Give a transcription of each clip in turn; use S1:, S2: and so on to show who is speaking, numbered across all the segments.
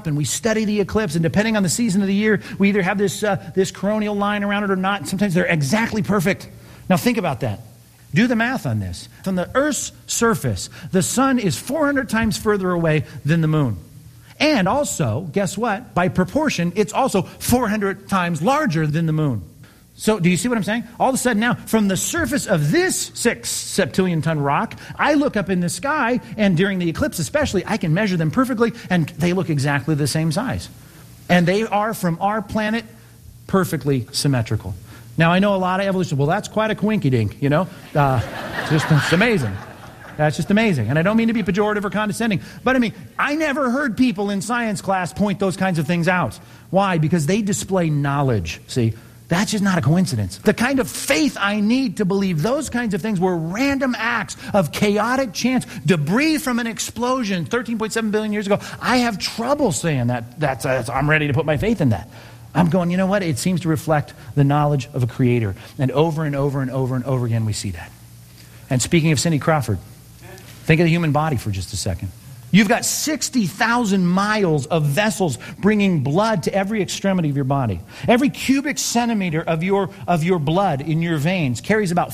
S1: up and we study the eclipse, and depending on the season of the year, we either have this coronal line around it or not. Sometimes they're exactly perfect. Now think about that. Do the math on this. From the Earth's surface, the sun is 400 times further away than the moon. And also, guess what? By proportion, it's also 400 times larger than the moon. So do you see what I'm saying? All of a sudden now, from the surface of this 6 septillion-ton rock, I look up in the sky, and during the eclipse especially, I can measure them perfectly, and they look exactly the same size. And they are, from our planet, perfectly symmetrical. Now, I know a lot of evolution. Well, that's quite a coinkydink, you know? It's amazing. That's just amazing. And I don't mean to be pejorative or condescending, but I mean, I never heard people in science class point those kinds of things out. Why? Because they display knowledge, see? That's just not a coincidence. The kind of faith I need to believe those kinds of things were random acts of chaotic chance, debris from an explosion 13.7 billion years ago. I have trouble saying that. I'm ready to put my faith in that. I'm going, you know what? It seems to reflect the knowledge of a creator. And over and over and over and over again, we see that. And speaking of Cindy Crawford, think of the human body for just a second. You've got 60,000 miles of vessels bringing blood to every extremity of your body. Every cubic centimeter of your blood in your veins carries about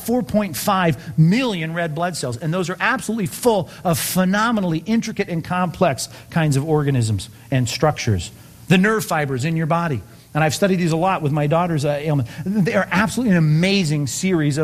S1: 4.5 million red blood cells. And those are absolutely full of phenomenally intricate and complex kinds of organisms and structures. The nerve fibers in your body. And I've studied these a lot with my daughter's ailment. They are absolutely an amazing series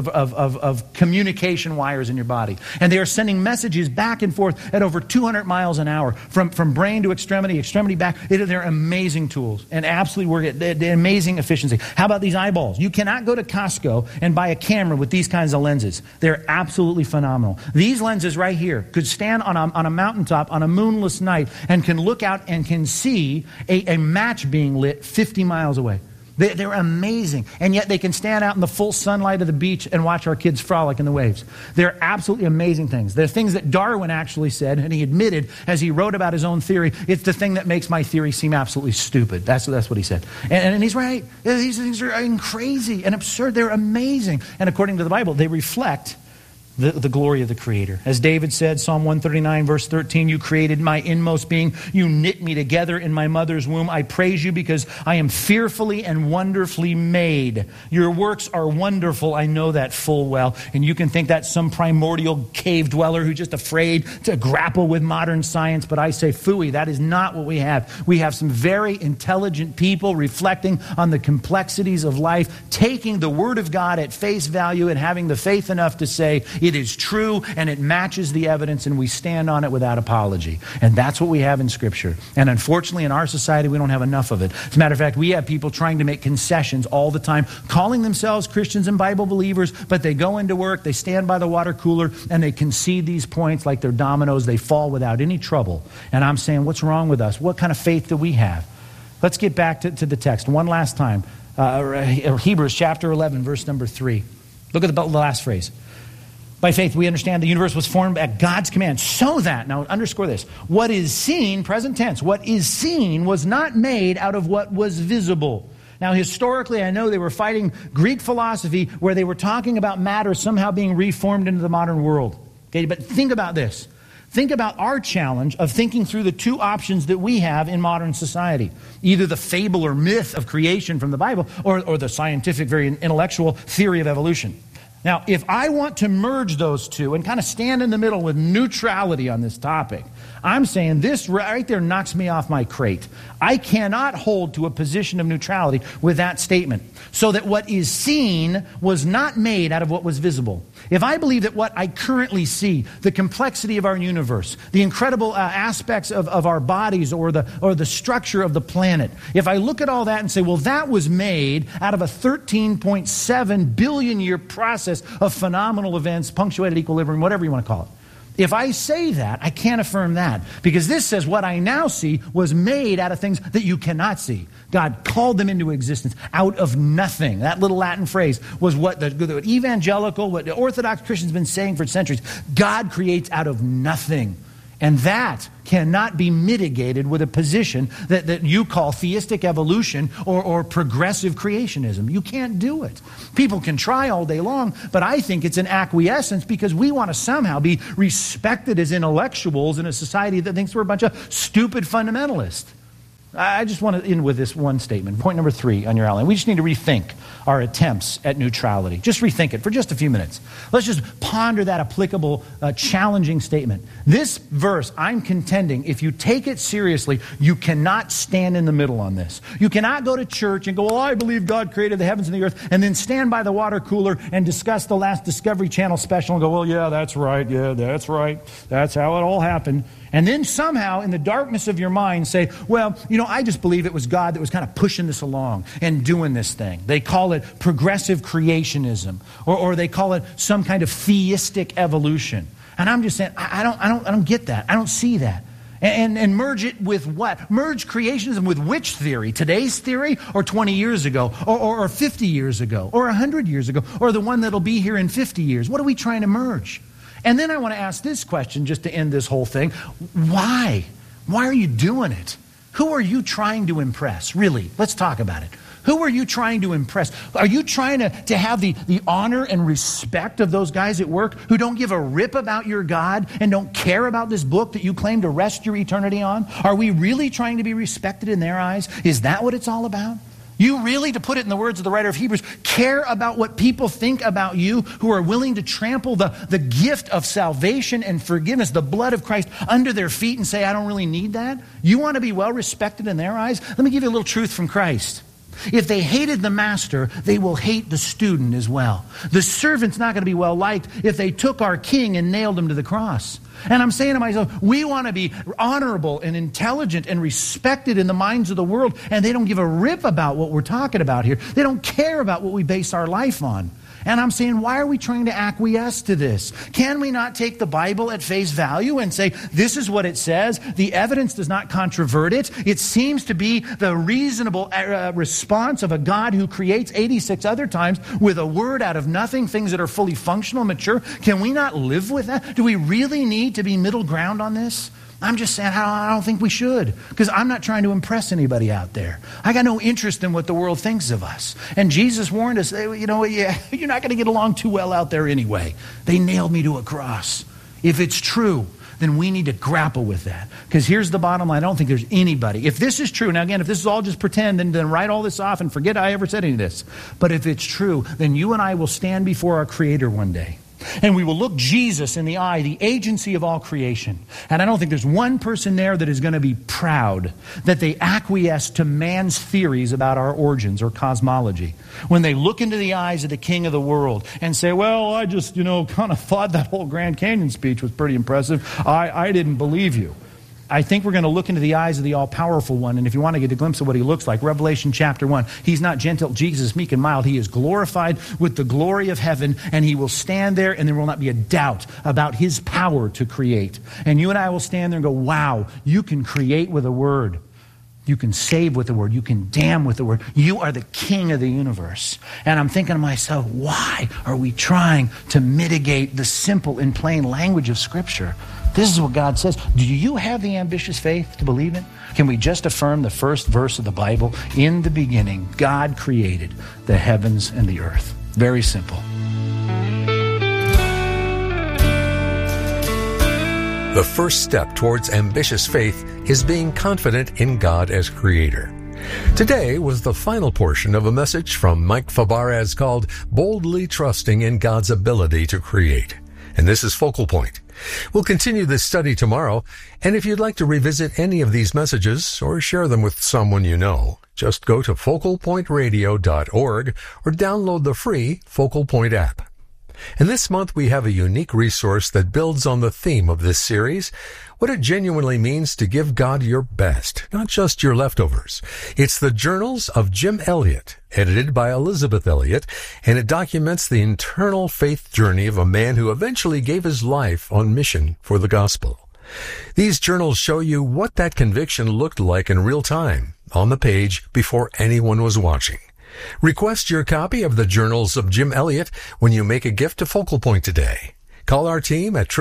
S1: of communication wires in your body. And they are sending messages back and forth at over 200 miles an hour from brain to extremity back. They're amazing tools and absolutely work at amazing efficiency. How about these eyeballs? You cannot go to Costco and buy a camera with these kinds of lenses. They're absolutely phenomenal. These lenses right here could stand on a mountaintop on a moonless night and can look out and can see a match being lit 50 miles away. They're amazing. And yet they can stand out in the full sunlight of the beach and watch our kids frolic in the waves. They're absolutely amazing things. They're things that Darwin actually said, and he admitted as he wrote about his own theory, it's the thing that makes my theory seem absolutely stupid. That's what he said. And he's right. These things are crazy and absurd. They're amazing. And according to the Bible, they reflect the glory of the Creator. As David said, Psalm 139, verse 13, you created my inmost being. You knit me together in my mother's womb. I praise you because I am fearfully and wonderfully made. Your works are wonderful. I know that full well. And you can think that's some primordial cave dweller who's just afraid to grapple with modern science. But I say, phooey, that is not what we have. We have some very intelligent people reflecting on the complexities of life, taking the Word of God at face value and having the faith enough to say, it is true and it matches the evidence and we stand on it without apology. And that's what we have in Scripture. And unfortunately in our society we don't have enough of it. As a matter of fact, we have people trying to make concessions all the time, calling themselves Christians and Bible believers, but they go into work, they stand by the water cooler, and they concede these points like they're dominoes. They fall without any trouble. And I'm saying, what's wrong with us? What kind of faith do we have? Let's get back to the text one last time. Hebrews chapter 11, verse number 3. Look at the last phrase. By faith, we understand the universe was formed at God's command so that, now underscore this, what is seen, present tense, what is seen was not made out of what was visible. Now, historically, I know they were fighting Greek philosophy where they were talking about matter somehow being reformed into the modern world. Okay, but think about this. Think about our challenge of thinking through the two options that we have in modern society. Either the fable or myth of creation from the Bible or the scientific, very intellectual theory of evolution. Now, if I want to merge those two and kind of stand in the middle with neutrality on this topic, I'm saying this right there knocks me off my crate. I cannot hold to a position of neutrality with that statement. So that what is seen was not made out of what was visible. If I believe that what I currently see, the complexity of our universe, the incredible aspects of our bodies or the structure of the planet, if I look at all that and say, well, that was made out of a 13.7 billion year process of phenomenal events, punctuated equilibrium, whatever you want to call it. If I say that, I can't affirm that. Because this says what I now see was made out of things that you cannot see. God called them into existence out of nothing. That little Latin phrase was what the evangelical, what the Orthodox Christians have been saying for centuries. God creates out of nothing. And that cannot be mitigated with a position that you call theistic evolution or progressive creationism. You can't do it. People can try all day long, but I think it's an acquiescence because we want to somehow be respected as intellectuals in a society that thinks we're a bunch of stupid fundamentalists. I just want to end with this one statement. Point number 3 on your outline. We just need to rethink our attempts at neutrality. Just rethink it for just a few minutes. Let's just ponder that applicable, challenging statement. This verse, I'm contending, if you take it seriously, you cannot stand in the middle on this. You cannot go to church and go, well, I believe God created the heavens and the earth, and then stand by the water cooler and discuss the last Discovery Channel special and go, well, yeah, that's right. That's how it all happened. And then somehow, in the darkness of your mind, say, well, I just believe it was God that was kind of pushing this along and doing this thing. They call it progressive creationism, or they call it some kind of theistic evolution. And I'm just saying, I don't get that. I don't see that. And merge it with what? Merge creationism with which theory? Today's theory, or 20 years ago, or 50 years ago, or 100 years ago, or the one that'll be here in 50 years? What are we trying to merge? And then I want to ask this question just to end this whole thing. Why? Why are you doing it? Who are you trying to impress? Really, let's talk about it. Who are you trying to impress? Are you trying to have the honor and respect of those guys at work who don't give a rip about your God and don't care about this book that you claim to rest your eternity on? Are we really trying to be respected in their eyes? Is that what it's all about? You really, to put it in the words of the writer of Hebrews, care about what people think about you, who are willing to trample the gift of salvation and forgiveness, the blood of Christ, under their feet and say, I don't really need that? You want to be well respected in their eyes? Let me give you a little truth from Christ. If they hated the master, they will hate the student as well. The servant's not going to be well liked if they took our king and nailed him to the cross. And I'm saying to myself, we want to be honorable and intelligent and respected in the minds of the world, and they don't give a rip about what we're talking about here. They don't care about what we base our life on. And I'm saying, why are we trying to acquiesce to this? Can we not take the Bible at face value and say, this is what it says? The evidence does not controvert it. It seems to be the reasonable response of a God who creates 86 other times with a word out of nothing, things that are fully functional, mature. Can we not live with that? Do we really need to be middle ground on this? I'm just saying, I don't think we should, because I'm not trying to impress anybody out there. I got no interest in what the world thinks of us. And Jesus warned us, you're not going to get along too well out there anyway. They nailed me to a cross. If it's true, then we need to grapple with that. Because here's the bottom line. I don't think there's anybody. If this is true, now again, if this is all just pretend, then write all this off and forget I ever said any of this. But if it's true, then you and I will stand before our Creator one day. And we will look Jesus in the eye, the agency of all creation. And I don't think there's one person there that is going to be proud that they acquiesce to man's theories about our origins or cosmology. When they look into the eyes of the King of the world and say, well, I just, kind of thought that whole Grand Canyon speech was pretty impressive. I didn't believe you. I think we're going to look into the eyes of the all-powerful one, and if you want to get a glimpse of what he looks like, Revelation chapter 1, he's not gentle, Jesus, meek and mild. He is glorified with the glory of heaven, and he will stand there, and there will not be a doubt about his power to create. And you and I will stand there and go, wow, you can create with a word. You can save with the word. You can damn with the word. You are the king of the universe. And I'm thinking to myself, why are we trying to mitigate the simple and plain language of Scripture? This is what God says. Do you have the ambitious faith to believe it? Can we just affirm the first verse of the Bible? In the beginning, God created the heavens and the earth. Very simple.
S2: The first step towards ambitious faith is being confident in God as Creator. Today was the final portion of a message from Mike Fabarez called Boldly Trusting in God's Ability to Create. And this is Focal Point. We'll continue this study tomorrow, and if you'd like to revisit any of these messages or share them with someone you know, just go to focalpointradio.org or download the free Focal Point app. And this month we have a unique resource that builds on the theme of this series, what it genuinely means to give God your best, not just your leftovers. It's the Journals of Jim Elliot, edited by Elizabeth Elliot, and it documents the internal faith journey of a man who eventually gave his life on mission for the gospel. These journals show you what that conviction looked like in real time, on the page, before anyone was watching. Request your copy of the Journals of Jim Elliot when you make a gift to Focal Point today. Call our team at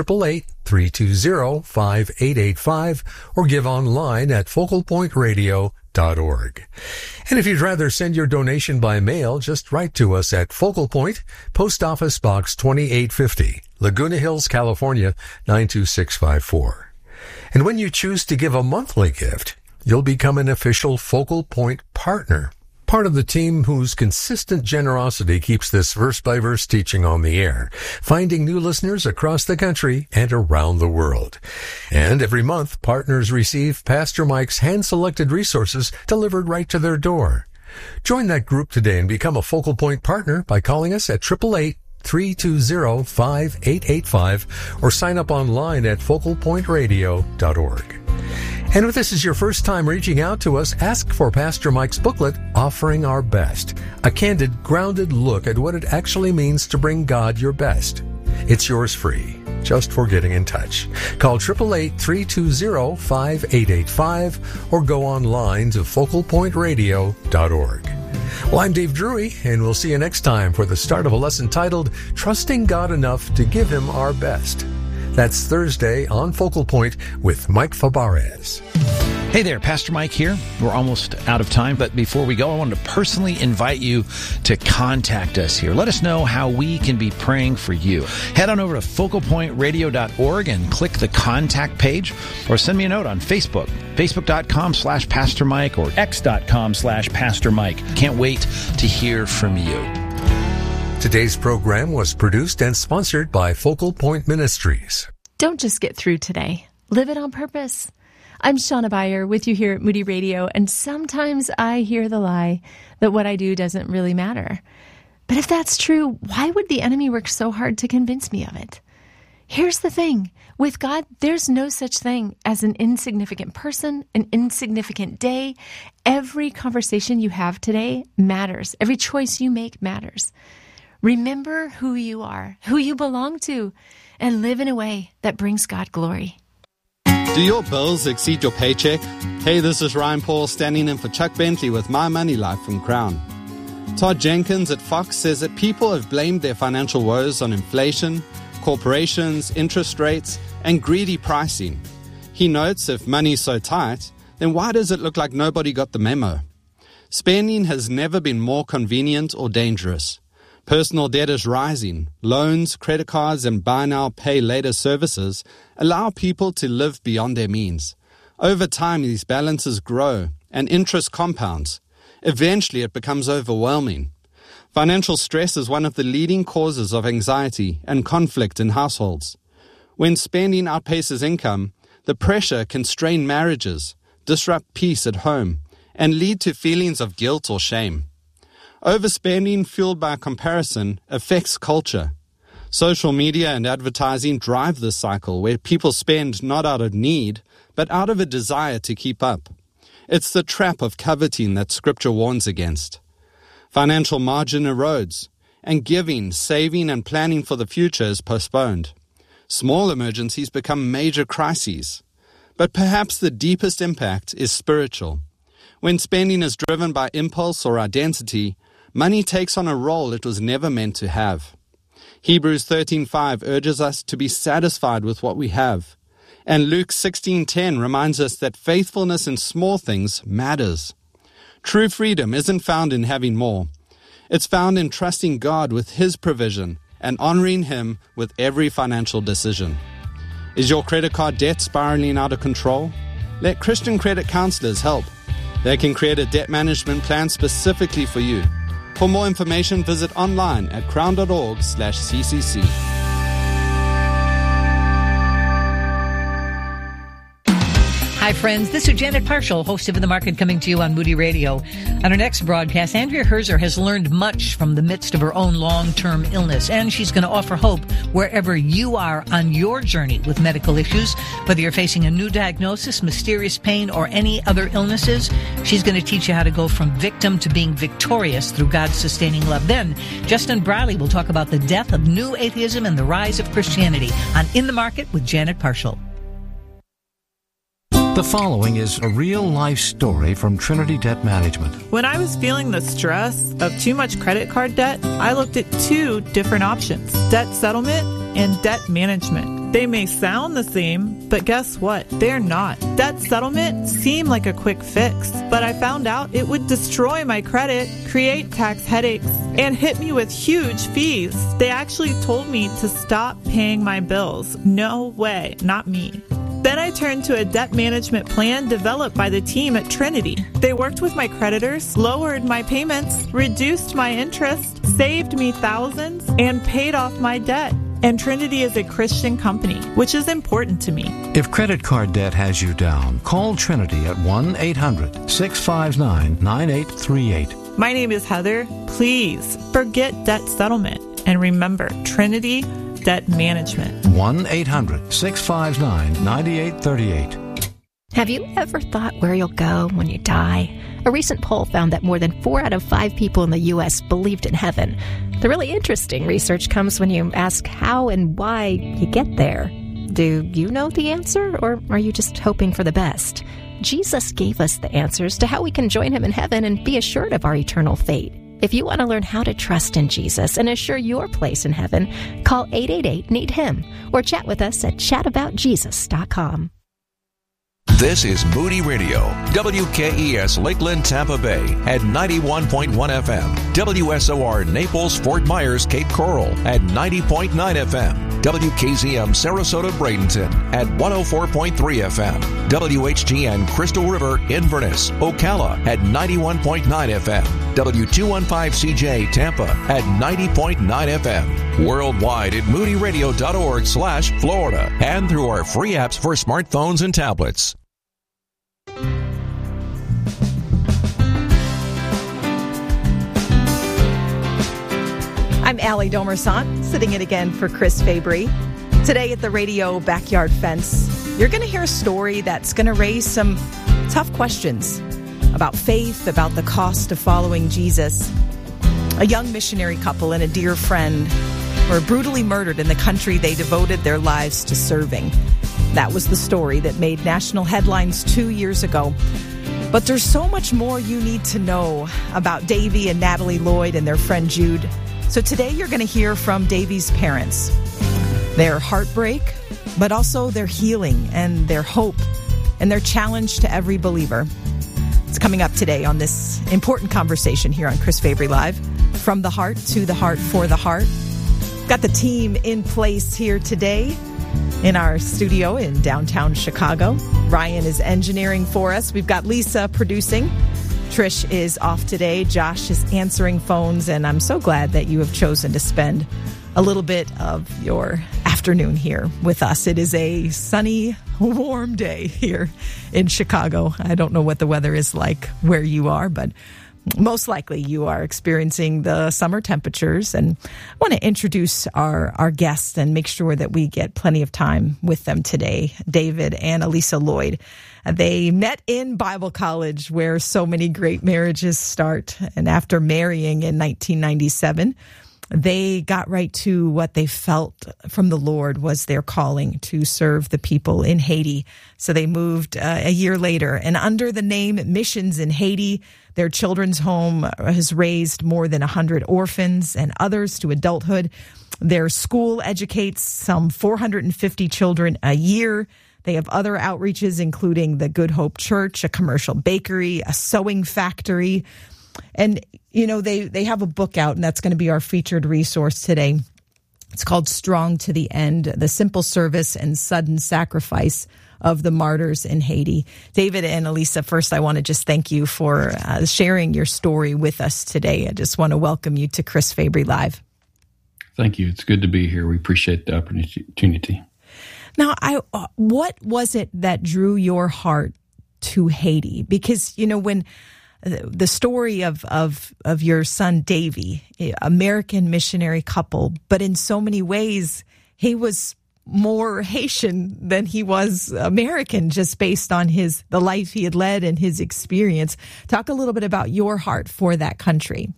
S2: 888-320-5885 or give online at focalpointradio.org. And if you'd rather send your donation by mail, just write to us at Focal Point, Post Office Box 2850, Laguna Hills, California, 92654. And when you choose to give a monthly gift, you'll become an official Focal Point partner. Part of the team whose consistent generosity keeps this verse-by-verse teaching on the air, finding new listeners across the country and around the world. And every month, partners receive Pastor Mike's hand-selected resources delivered right to their door. Join that group today and become a Focal Point partner by calling us at 888-320-5885 or sign up online at focalpointradio.org. And if this is your first time reaching out to us, ask for Pastor Mike's booklet, Offering Our Best, a candid, grounded look at what it actually means to bring God your best. It's yours free, just for getting in touch. Call 888-320-5885 or go online to focalpointradio.org. Well, I'm Dave Drury, and we'll see you next time for the start of a lesson titled, Trusting God Enough to Give Him Our Best. That's Thursday on Focal Point with Mike Fabarez.
S1: Hey there, Pastor Mike here. We're almost out of time, but before we go, I wanted to personally invite you to contact us here. Let us know how we can be praying for you. Head on over to focalpointradio.org and click the contact page, or send me a note on Facebook, facebook.com/Pastor Mike or x.com/Pastor Mike. Can't wait to hear from you.
S2: Today's program was produced and sponsored by Focal Point Ministries.
S3: Don't just get through today. Live it on purpose. I'm Shauna Beyer with you here at Moody Radio, and sometimes I hear the lie that what I do doesn't really matter. But if that's true, why would the enemy work so hard to convince me of it? Here's the thing. With God, there's no such thing as an insignificant person, an insignificant day. Every conversation you have today matters. Every choice you make matters. Remember who you are, who you belong to, and live in a way that brings God glory.
S4: Do your bills exceed your paycheck? Hey, this is Ryan Paul standing in for Chuck Bentley with My Money Life from Crown. Todd Jenkins at Fox says that people have blamed their financial woes on inflation, corporations, interest rates, and greedy pricing. He notes if money's so tight, then why does it look like nobody got the memo? Spending has never been more convenient or dangerous. Personal debt is rising. Loans, credit cards, and buy now, pay later services allow people to live beyond their means. Over time, these balances grow and interest compounds. Eventually, it becomes overwhelming. Financial stress is one of the leading causes of anxiety and conflict in households. When spending outpaces income, the pressure can strain marriages, disrupt peace at home, and lead to feelings of guilt or shame. Overspending fueled by comparison affects culture. Social media and advertising drive this cycle where people spend not out of need, but out of a desire to keep up. It's the trap of coveting that Scripture warns against. Financial margin erodes, and giving, saving, and planning for the future is postponed. Small emergencies become major crises. But perhaps the deepest impact is spiritual. When spending is driven by impulse or identity, money takes on a role it was never meant to have. Hebrews 13:5 urges us to be satisfied with what we have. And Luke 16:10 reminds us that faithfulness in small things matters. True freedom isn't found in having more. It's found in trusting God with His provision and honoring Him with every financial decision. Is your credit card debt spiraling out of control? Let Christian credit counselors help. They can create a debt management plan specifically for you. For more information, visit online at crown.org/CCC.
S5: Hi, friends. This is Janet Parshall, host of In the Market, coming to you on Moody Radio. On our next broadcast, Andrea Herzer has learned much from the midst of her own long-term illness, and she's going to offer hope wherever you are on your journey with medical issues. Whether you're facing a new diagnosis, mysterious pain, or any other illnesses, she's going to teach you how to go from victim to being victorious through God's sustaining love. Then, Justin Bradley will talk about the death of new atheism and the rise of Christianity on In the Market with Janet Parshall.
S6: The following is a real-life story from Trinity Debt Management.
S7: When I was feeling the stress of too much credit card debt, I looked at two different options: debt settlement and debt management. They may sound the same, but guess what? They're not. Debt settlement seemed like a quick fix, but I found out it would destroy my credit, create tax headaches, and hit me with huge fees. They actually told me to stop paying my bills. No way, not me. Then I turned to a debt management plan developed by the team at Trinity. They worked with my creditors, lowered my payments, reduced my interest, saved me thousands, and paid off my debt. And Trinity is a Christian company, which is important to me.
S6: If credit card debt has you down, call Trinity at 1-800-659-9838.
S7: My name is Heather. Please forget debt settlement. And remember, Trinity Debt Management.
S6: 1-800-659-9838.
S8: Have you ever thought where you'll go when you die? A recent poll found that more than 4 out of 5 people in the U.S. believed in heaven. The really interesting research comes when you ask how and why you get there. Do you know the answer, or are you just hoping for the best? Jesus gave us the answers to how we can join him in heaven and be assured of our eternal fate. If you want to learn how to trust in Jesus and assure your place in heaven, call 888-NEED-HIM or chat with us at chataboutjesus.com.
S9: This is Moody Radio, WKES Lakeland, Tampa Bay at 91.1 FM, WSOR Naples, Fort Myers, Cape Coral at 90.9 FM, WKZM Sarasota, Bradenton at 104.3 FM, WHGN Crystal River, Inverness, Ocala at 91.9 FM, W215CJ Tampa at 90.9 FM, worldwide at moodyradio.org/Florida, and through our free apps for smartphones and tablets.
S10: I'm Allie Domersant, sitting in again for Chris Fabry. Today at the Radio Backyard Fence, you're going to hear a story that's going to raise some tough questions about faith, about the cost of following Jesus. A young missionary couple and a dear friend were brutally murdered in the country they devoted their lives to serving. That was the story that made national headlines 2 years ago. But there's so much more you need to know about Davy and Natalie Lloyd and their friend Jude. So today you're going to hear from Davy's parents, their heartbreak, but also their healing and their hope and their challenge to every believer. It's coming up today on this important conversation here on Chris Fabry Live. From the heart to the heart for the heart. Got the team in place here today in our studio in downtown Chicago. Ryan is engineering for us. We've got Lisa producing. Trish is off today. Josh is answering phones, and I'm so glad that you have chosen to spend a little bit of your afternoon here with us. It is a sunny, warm day here in Chicago. I don't know what the weather is like where you are, but most likely you are experiencing the summer temperatures. And I want to introduce our guests and make sure that we get plenty of time with them today, David and Elisa Lloyd. They met in Bible college, where so many great marriages start. And after marrying in 1997, they got right to what they felt from the Lord was their calling to serve the people in Haiti. So they moved a year later. And under the name Missions in Haiti, their children's home has raised more than 100 orphans and others to adulthood. Their school educates some 450 children a year. They have other outreaches, including the Good Hope Church, a commercial bakery, a sewing factory. And, you know, they have a book out, and that's going to be our featured resource today. It's called Strong to the End, The Simple Service and Sudden Sacrifice of the Martyrs in Haiti. David and Elisa, first, I want to just thank you for sharing your story with us today. I just want to welcome you to Chris Fabry Live.
S11: Thank you. It's good to be here. We appreciate the opportunity.
S10: Now, what was it that drew your heart to Haiti? Because, you know, when the story of your son, Davy, American missionary couple, but in so many ways, he was more Haitian than he was American, just based on the life he had led and his experience. Talk a little bit about your heart for that country.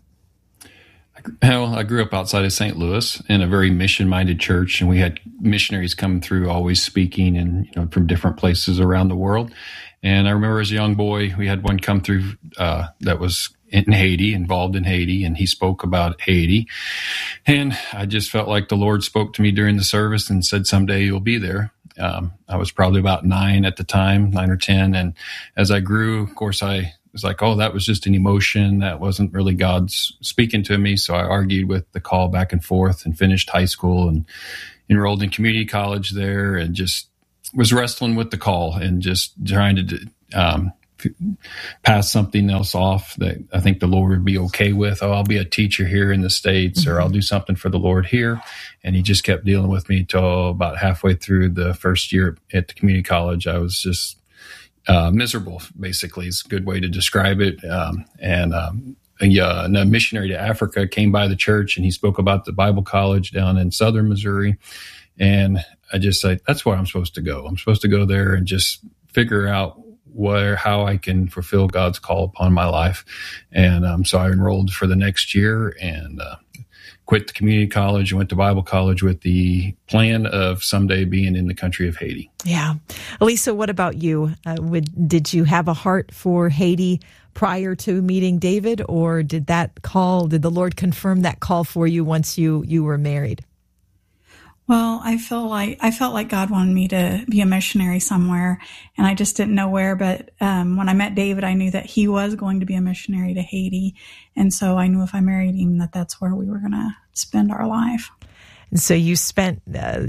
S11: Well, I grew up outside of St. Louis in a very mission-minded church, and we had missionaries come through, always speaking, and from different places around the world. And I remember as a young boy, we had one come through that was in Haiti, involved in Haiti, and he spoke about Haiti. And I just felt like the Lord spoke to me during the service and said, someday you'll be there. I was probably about 9 at the time, 9 or 10. And as I grew, of course, I was like, oh, that was just an emotion. That wasn't really God's speaking to me. So I argued with the call, back and forth, and finished high school and enrolled in community college there, and just, was wrestling with the call and just trying to pass something else off that I think the Lord would be okay with. Oh, I'll be a teacher here in the States, or I'll do something for the Lord here. And he just kept dealing with me till about halfway through the first year at the community college. I was just miserable, basically, is a good way to describe it. A missionary to Africa came by the church, and he spoke about the Bible college down in southern Missouri. And I just said, that's where I'm supposed to go. I'm supposed to go there and just figure out how I can fulfill God's call upon my life. And so I enrolled for the next year and quit the community college and went to Bible college with the plan of someday being in the country of Haiti.
S10: Yeah. Elisa, what about you? Did you have a heart for Haiti prior to meeting David, or did the Lord confirm that call for you once you were married?
S12: Well, I felt like God wanted me to be a missionary somewhere, and I just didn't know where. But when I met David, I knew that he was going to be a missionary to Haiti, and so I knew if I married him, that's where we were going to spend our life.
S10: And so you spent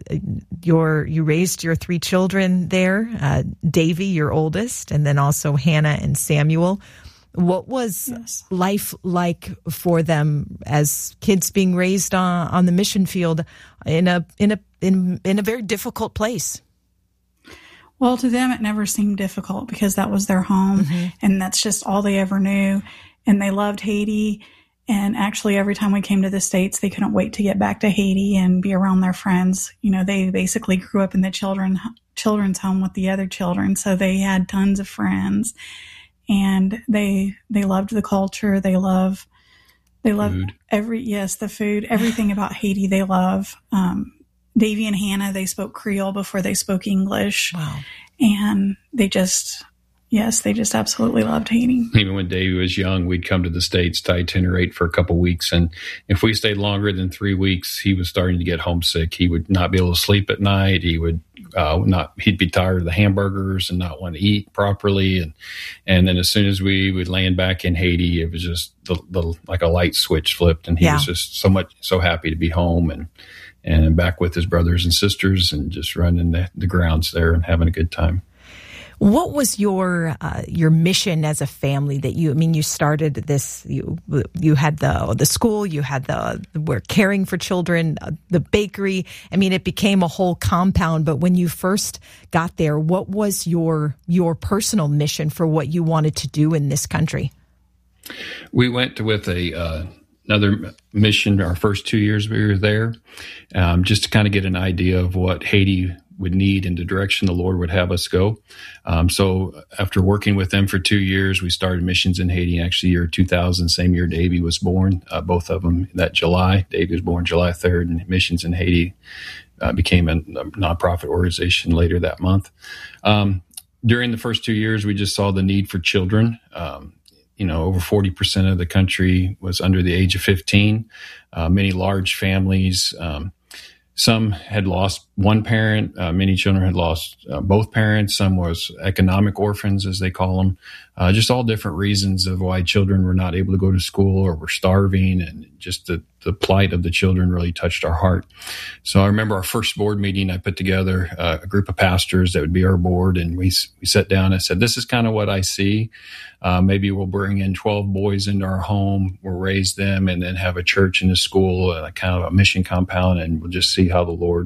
S10: you raised your 3 children there, Davy, your oldest, and then also Hannah and Samuel. What was life like for them as kids being raised on the mission field in a very difficult place?
S12: Well, to them, it never seemed difficult because that was their home, and that's just all they ever knew. And they loved Haiti. And actually, every time we came to the States, they couldn't wait to get back to Haiti and be around their friends. You know, they basically grew up in the children's home with the other children, so they had tons of friends. And they loved the culture. They love food. The food, everything about Haiti they love. Davy and Hannah, they spoke Creole before they spoke English.
S10: Wow.
S12: And they just absolutely loved Haiti.
S11: Even when Davy was young, we'd come to the States to itinerate for a couple weeks. And if we stayed longer than 3 weeks, he was starting to get homesick. He would not be able to sleep at night. He would he'd be tired of the hamburgers and not want to eat properly. And then as soon as we would land back in Haiti, it was just like a light switch flipped. And he was just so happy to be home and back with his brothers and sisters and just running the grounds there and having a good time.
S10: What was your mission as a family that you started this, you had the school, you had we're caring for children, the bakery. I mean, it became a whole compound, but when you first got there, what was your personal mission for what you wanted to do in this country?
S11: We went with another mission our first 2 years we were there, just to kind of get an idea of what Haiti would need and the direction the Lord would have us go. So after working with them for 2 years, we started missions in Haiti. Actually, year 2000, same year Davy was born, both of them that July. Davy was born July 3rd, and missions in Haiti became a nonprofit organization later that month. During the first 2 years, we just saw the need for children. Over 40% of the country was under the age of 15. Many large families. Some had lost one parent. Many children had lost both parents. Some was economic orphans, as they call them. Just all different reasons of why children were not able to go to school or were starving. And just the plight of the children really touched our heart. So I remember our first board meeting, I put together a group of pastors that would be our board. And we sat down and said, this is kind of what I see. Maybe we'll bring in 12 boys into our home. We'll raise them and then have a church and a school and a kind of a mission compound. And we'll just see how the Lord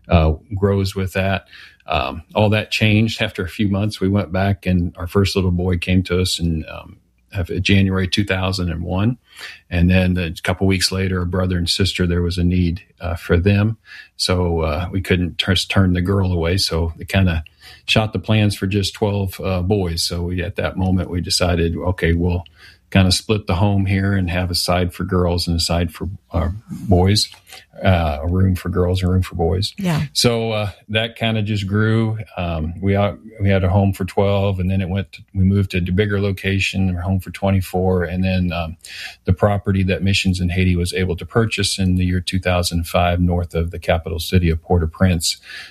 S11: grows with that. All that changed after a few months. We went back and our first little boy came to us in January 2001. And then a couple weeks later, a brother and sister, there was a need for them. So we couldn't turn the girl away. So they kind of shot the plans for just 12 boys. So at that moment, we decided, okay, we'll kind of split the home here and have a side for girls and a side for boys, a room for girls and a room for boys.
S10: Yeah.
S11: So that kind of just grew. We had a home for 12, and then we moved to a bigger location, a home for 24, and then the property that Missions in Haiti was able to purchase in the year 2005, north of the capital city of Port-au-Prince,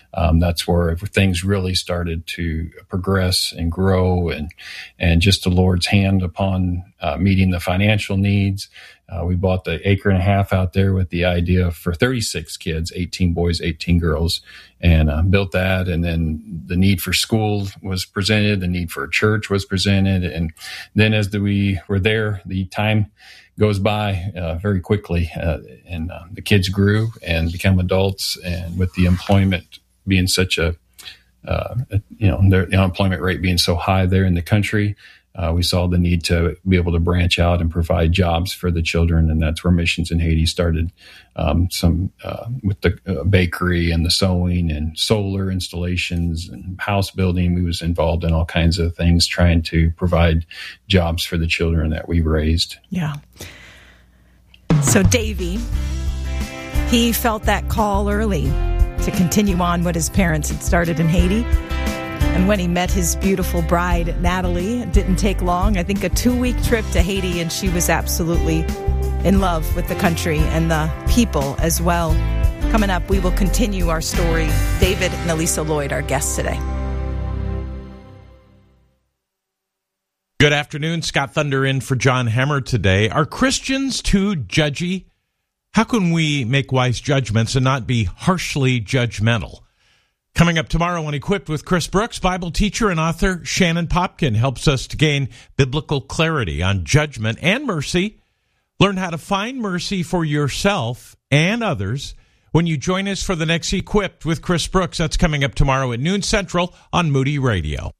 S11: That's where things really started to progress and grow, and just the Lord's hand upon meeting the financial needs. We bought the 1.5 acres out there with the idea for 36 kids, 18 boys, 18 girls, and built that. And then the need for school was presented, the need for a church was presented. And then as we were there, the time goes by very quickly, and the kids grew and became adults. And with the employment being such the unemployment rate being so high there in the country, we saw the need to be able to branch out and provide jobs for the children, and that's where Missions in Haiti started. With the bakery and the sewing and solar installations and house building, we was involved in all kinds of things, trying to provide jobs for the children that we raised.
S10: Yeah. So Davey, he felt that call early to continue on what his parents had started in Haiti. And when he met his beautiful bride, Natalie, it didn't take long. I think a 2-week trip to Haiti, and she was absolutely in love with the country and the people as well. Coming up, we will continue our story. David and Elisa Lloyd, our guests today.
S13: Good afternoon. Scott Thunder in for John Hemmer today. Are Christians too judgy? How can we make wise judgments and not be harshly judgmental? Coming up tomorrow on Equipped with Chris Brooks, Bible teacher and author Shannon Popkin helps us to gain biblical clarity on judgment and mercy. Learn how to find mercy for yourself and others when you join us for the next Equipped with Chris Brooks. That's coming up tomorrow at noon Central on Moody Radio.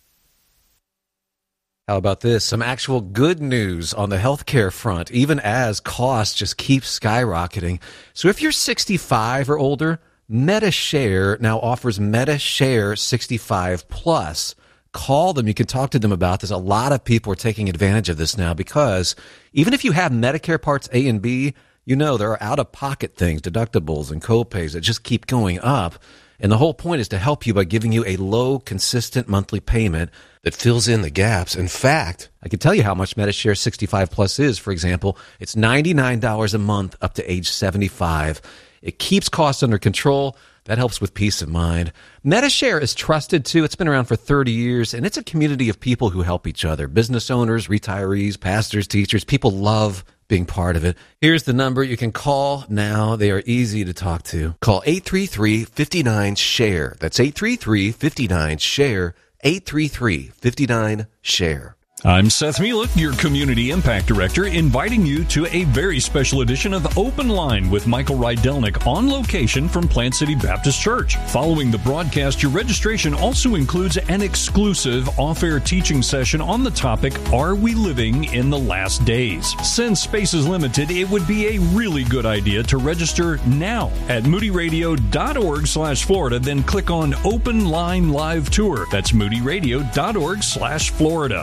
S14: How about this? Some actual good news on the healthcare front, even as costs just keep skyrocketing. So if you're 65 or older, MediShare now offers MediShare 65 Plus. Call them. You can talk to them about this. A lot of people are taking advantage of this now because even if you have Medicare Parts A and B, you know there are out-of-pocket things, deductibles and co-pays that just keep going up. And the whole point is to help you by giving you a low, consistent monthly payment that fills in the gaps. In fact, I can tell you how much MediShare 65 Plus is. For example, it's $99 a month up to age 75. It keeps costs under control. That helps with peace of mind. MediShare is trusted, too. It's been around for 30 years, and it's a community of people who help each other. Business owners, retirees, pastors, teachers. People love being part of it. Here's the number you can call now. They are easy to talk to. Call 833-59-SHARE. That's 833-59-SHARE. 833-59-SHARE.
S15: I'm Seth Mielek, your Community Impact Director, inviting you to a very special edition of Open Line with Michael Rydelnik on location from Plant City Baptist Church. Following the broadcast, your registration also includes an exclusive off-air teaching session on the topic, Are We Living in the Last Days? Since space is limited, it would be a really good idea to register now at moodyradio.org/Florida, then click on Open Line Live Tour. That's moodyradio.org/Florida.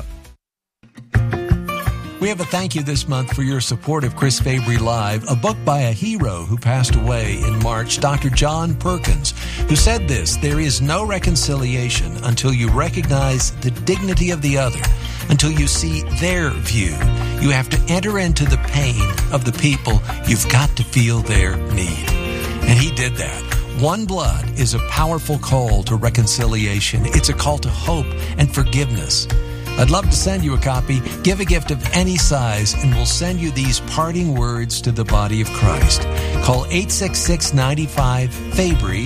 S16: We have a thank you this month for your support of Chris Fabry Live, a book by a hero who passed away in March, Dr. John Perkins, who said this: there is no reconciliation until you recognize the dignity of the other, until you see their view. You have to enter into the pain of the people. You've got to feel their need. And he did that. One Blood is a powerful call to reconciliation. It's a call to hope and forgiveness. I'd love to send you a copy. Give a gift of any size, and we'll send you these parting words to the body of Christ. Call 866-95-FABRY,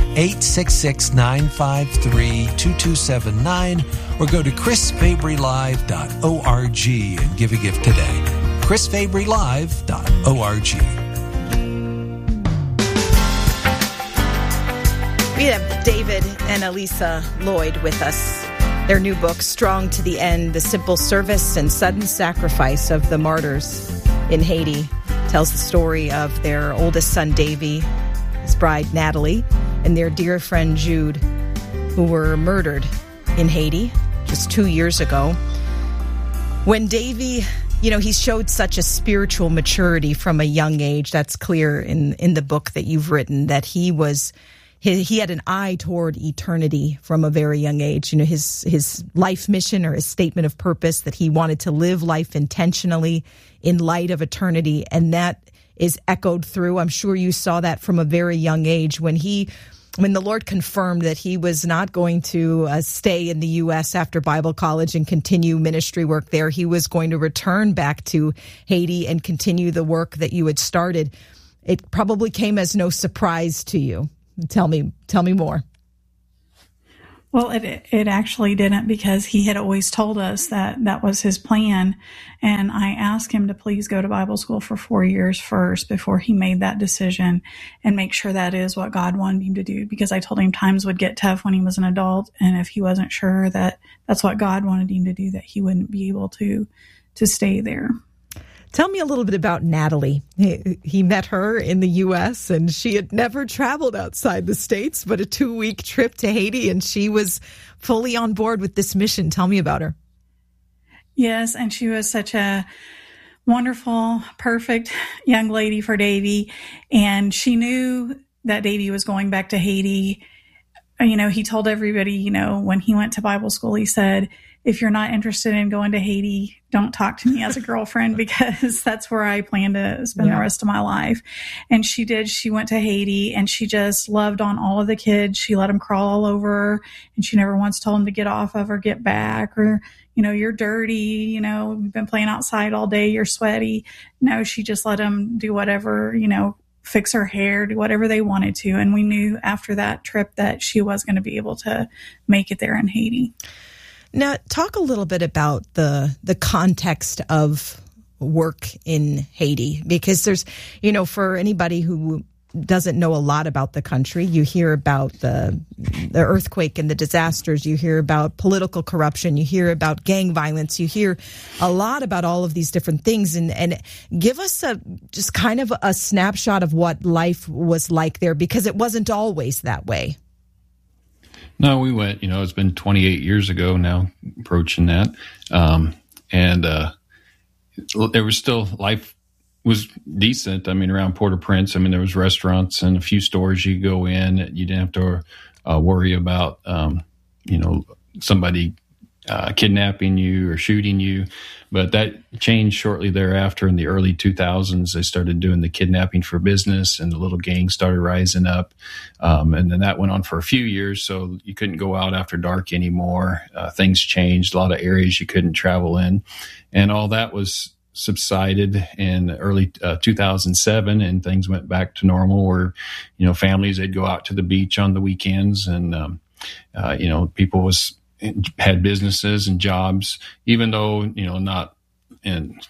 S16: 866-953-2279, or go to chrisfabrylive.org and give a gift today. chrisfabrylive.org.
S10: We have David and Elisa Lloyd with us. Their new book, Strong to the End, The Simple Service and Sudden Sacrifice of the Martyrs in Haiti, tells the story of their oldest son, Davey, his bride, Natalie, and their dear friend, Jude, who were murdered in Haiti just 2 years ago. When Davey, he showed such a spiritual maturity from a young age. That's clear in the book that you've written, that he had an eye toward eternity from a very young age. His life mission or his statement of purpose, that he wanted to live life intentionally in light of eternity. And that is echoed through. I'm sure you saw that from a very young age when he when the Lord confirmed that he was not going to stay in the U.S. after Bible college and continue ministry work there, he was going to return back to Haiti and continue the work that you had started. It probably came as no surprise to you. Tell me more.
S12: Well, it actually didn't, because he had always told us that was his plan. And I asked him to please go to Bible school for 4 years first before he made that decision and make sure that is what God wanted him to do. Because I told him times would get tough when he was an adult. And if he wasn't sure that that's what God wanted him to do, that he wouldn't be able to stay there.
S10: Tell me a little bit about Natalie. He met her in the U.S. and she had never traveled outside the States, but a 2-week trip to Haiti, and she was fully on board with this mission. Tell me about her.
S12: Yes, and she was such a wonderful, perfect young lady for Davy, and she knew that Davy was going back to Haiti. You know, he told everybody, you know, when he went to Bible school, he said, if you're not interested in going to Haiti, don't talk to me as a girlfriend, because that's where I plan to spend the rest of my life. And she did. She went to Haiti and she just loved on all of the kids. She let them crawl all over her, and she never once told them to get off of or get back, or, you know, you're dirty, you know, you've been playing outside all day, you're sweaty. No, she just let them do whatever, you know, fix her hair, do whatever they wanted to. And we knew after that trip that she was going to be able to make it there in Haiti.
S10: Now, talk a little bit about the context of work in Haiti, because there's, you know, for anybody who doesn't know a lot about the country, you hear about the earthquake and the disasters, you hear about political corruption, you hear about gang violence, you hear a lot about all of these different things, and give us just kind of a snapshot of what life was like there, because it wasn't always that way.
S11: No, we went, you know, it's been 28 years ago now, approaching that. And there was still, life was decent. I mean, around Port-au-Prince, I mean, there was restaurants and a few stores you go in. You didn't have to worry about, you know, somebody kidnapping you or shooting you. But that changed shortly thereafter. In the early 2000s, they started doing the kidnapping for business, and the little gangs started rising up. And then that went on for a few years, so you couldn't go out after dark anymore. Things changed. A lot of areas you couldn't travel in. And all that was subsided in early 2007, and things went back to normal, where, you know, families, they'd go out to the beach on the weekends, and, you know, people had businesses and jobs, even though, you know, not in,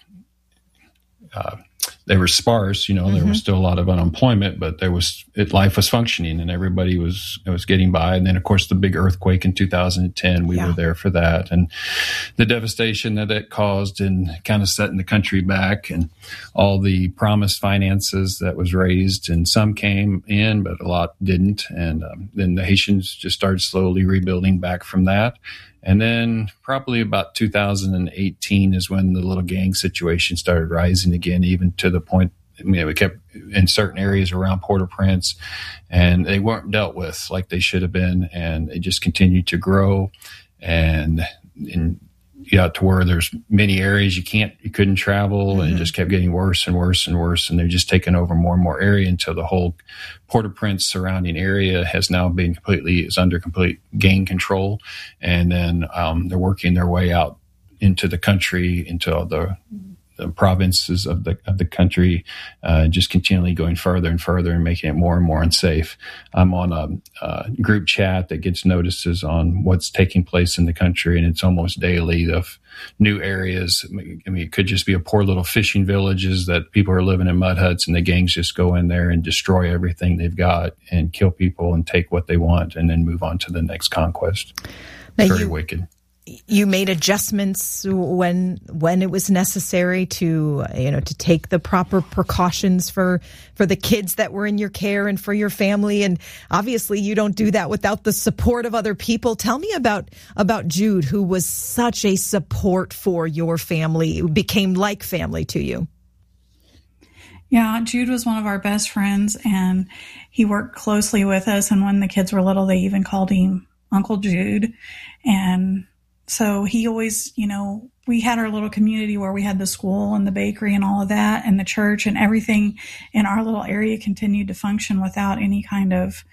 S11: they were sparse, you know, there was still a lot of unemployment, but life was functioning and everybody was getting by. And then, of course, the big earthquake in 2010, we were there for that, and the devastation that it caused, and kind of setting the country back, and all the promised finances that was raised, and some came in, but a lot didn't. And then the Haitians just started slowly rebuilding back from that. And then probably about 2018 is when the little gang situation started rising again, even to the point, I mean, we kept in certain areas around Port-au-Prince, and they weren't dealt with like they should have been. And they just continued to grow, and you got to where there's many areas you couldn't travel, and it just kept getting worse and worse and worse. And they're just taking over more and more area until the whole Port-au-Prince surrounding area has now been is under complete gang control. And then they're working their way out into the country, into all the provinces of the country, just continually going further and further and making it more and more unsafe. I'm on a group chat that gets notices on what's taking place in the country, and it's almost daily of new areas. I mean, it could just be a poor little fishing villages that people are living in mud huts, and the gangs just go in there and destroy everything they've got and kill people and take what they want and then move on to the next conquest. Very wicked.
S10: You made adjustments when it was necessary to take the proper precautions for the kids that were in your care and for your family. And obviously you don't do that without the support of other people. Tell me about Jude, who was such a support for your family, who became like family to you.
S12: Yeah, Jude was one of our best friends, and he worked closely with us. And when the kids were little, they even called him Uncle Jude. And so he always, we had our little community where we had the school and the bakery and all of that, and the church, and everything in our little area continued to function without any kind of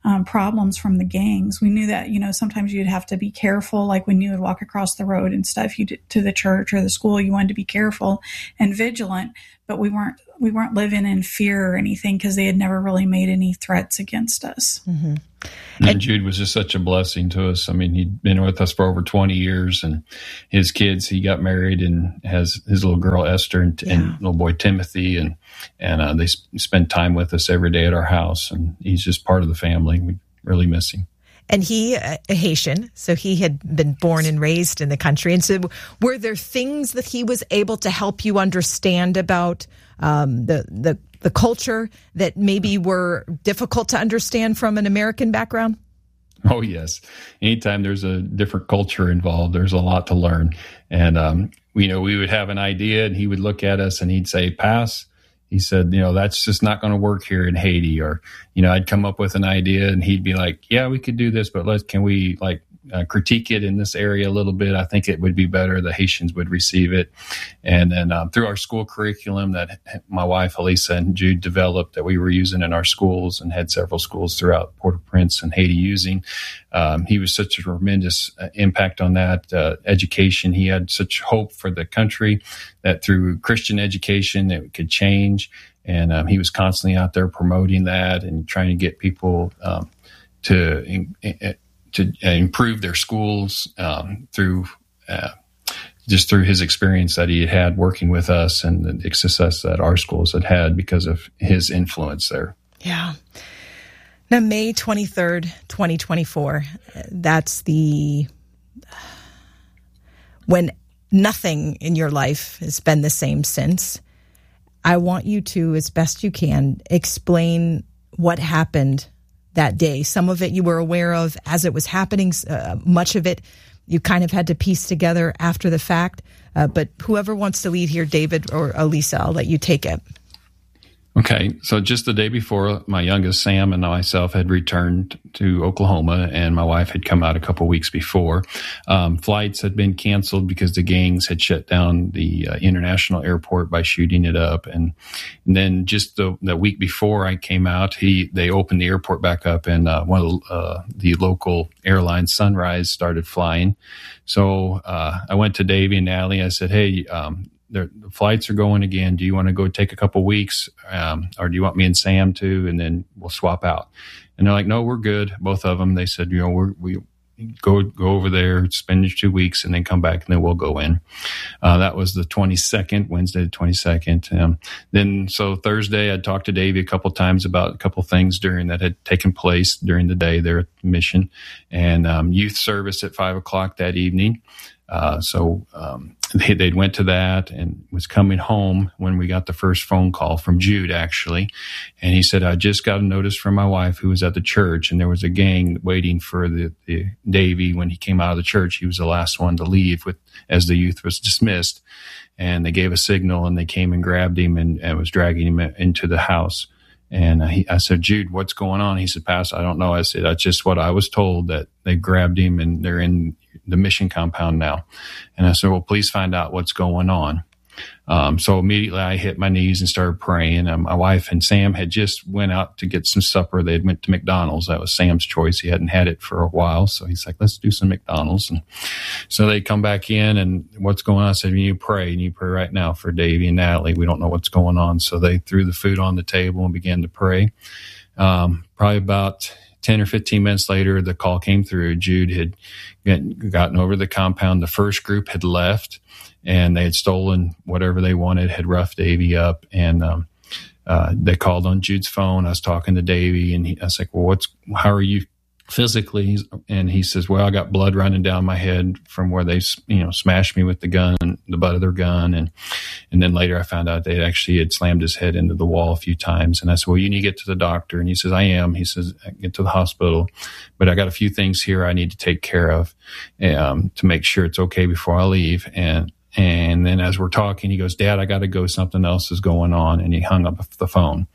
S12: problems from the gangs. We knew that, sometimes you'd have to be careful, like when you would walk across the road and stuff, you did to the church or the school, you wanted to be careful and vigilant, but we weren't living in fear or anything because they had never really made any threats against us.
S11: Mm-hmm. And Jude was just such a blessing to us. I mean, he'd been with us for over 20 years, and his kids, he got married and has his little girl Esther and little boy Timothy, and they spend time with us every day at our house, and he's just part of the family. We really miss him.
S10: And he, a Haitian, so he had been born and raised in the country. And so were there things that he was able to help you understand about the culture that maybe were difficult to understand from an American background?
S11: Oh, yes. Anytime there's a different culture involved, there's a lot to learn. And, we would have an idea, and he would look at us and he'd say, pass. He said, that's just not going to work here in Haiti. Or, I'd come up with an idea and he'd be like, yeah, we could do this, but can we critique it in this area a little bit? I think it would be better. The Haitians would receive it. And then through our school curriculum that my wife, Elisa, and Jude developed that we were using in our schools and had several schools throughout Port-au-Prince and Haiti using, he was such a tremendous impact on that education. He had such hope for the country that through Christian education it could change. And he was constantly out there promoting that and trying to get people to improve their schools through his experience that he had working with us and the success that our schools had because of his influence there.
S10: Yeah. Now, May 23rd, 2024, that's when nothing in your life has been the same since. I want you to, as best you can, explain what happened that day. Some of it you were aware of as it was happening. Much of it you kind of had to piece together after the fact. But whoever wants to lead here, David or Elisa, I'll let you take it.
S11: Okay, so just the day before, my youngest, Sam, and myself had returned to Oklahoma, and my wife had come out a couple weeks before. Flights had been canceled because the gangs had shut down the international airport by shooting it up. And then just the week before I came out, they opened the airport back up, and one of the local airlines, Sunrise, started flying. So I went to Davey and Allie. I said, hey, the flights are going again. Do you want to go take a couple weeks, or do you want me and Sam to, and then we'll swap out? And they're like, no, we're good. Both of them. They said, we go over there, spend 2 weeks, and then come back, and then we'll go in. That was the 22nd, Wednesday the 22nd. Then so Thursday, I talked to Davey a couple times about a couple things that had taken place during the day there at the mission, and youth service at 5:00 that evening. So they'd went to that and was coming home when we got the first phone call from Jude, actually. And he said, I just got a notice from my wife who was at the church, and there was a gang waiting for the Davey when he came out of the church. He was the last one to leave as the youth was dismissed. And they gave a signal, and they came and grabbed him and was dragging him into the house. And I said, Jude, what's going on? He said, Pastor, I don't know. I said, that's just what I was told, that they grabbed him and they're in the mission compound now. And I said, well, please find out what's going on. So immediately I hit my knees and started praying. My wife and Sam had just went out to get some supper. They went to McDonald's. That was Sam's choice. He hadn't had it for a while. So he's like, let's do some McDonald's. And so they come back in, and what's going on? I said, you need to pray. You need to pray right now for Davey and Natalie. We don't know what's going on. So they threw the food on the table and began to pray. Probably about 10 or 15 minutes later, the call came through. Jude had gotten over the compound. The first group had left, and they had stolen whatever they wanted, had roughed Davey up. And they called on Jude's phone. I was talking to Davey, and I was like, well, how are you physically? And he says, well, I got blood running down my head from where they, smashed me with the gun, the butt of their gun. And then later I found out they actually had slammed his head into the wall a few times. And I said, well, you need to get to the doctor. And he says, I am. He says, get to the hospital, but I got a few things here I need to take care of to make sure it's okay before I leave. And then as we're talking, he goes, Dad, I got to go. Something else is going on. And he hung up the phone.